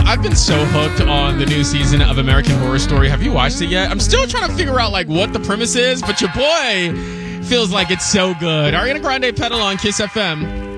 I've been so hooked on the new season of American Horror Story. Have you watched it yet? I'm still trying to figure out like what the premise is, but your boy feels like it's so good. Ariana Grande Pedal on Kiss FM.